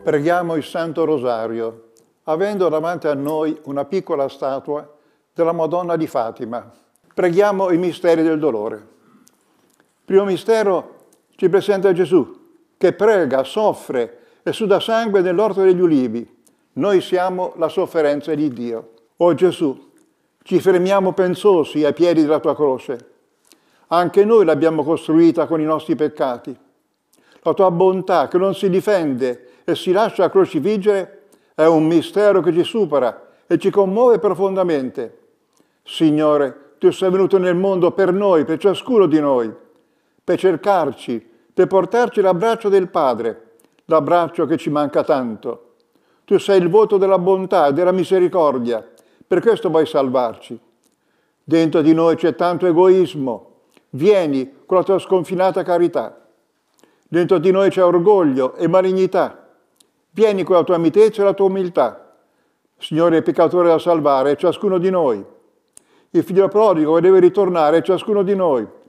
Preghiamo il Santo Rosario, avendo davanti a noi una piccola statua della Madonna di Fatima. Preghiamo i misteri del dolore. Primo mistero ci presenta Gesù, che prega, soffre e suda sangue nell'orto degli ulivi. Noi siamo la sofferenza di Dio. O Gesù, ci fermiamo pensosi ai piedi della tua croce. Anche noi l'abbiamo costruita con i nostri peccati. La tua bontà, che non si difende e si lascia crocifiggere, è un mistero che ci supera e ci commuove profondamente. Signore, tu sei venuto nel mondo per noi, per ciascuno di noi, per cercarci, per portarci l'abbraccio del Padre, l'abbraccio che ci manca tanto. Tu sei il voto della bontà e della misericordia, per questo vuoi salvarci. Dentro di noi c'è tanto egoismo, vieni con la tua sconfinata carità. Dentro di noi c'è orgoglio e malignità, vieni con la tua mitezza e la tua umiltà. Signore, il peccatore da salvare è ciascuno di noi. Il figlio prodigo che deve ritornare è ciascuno di noi.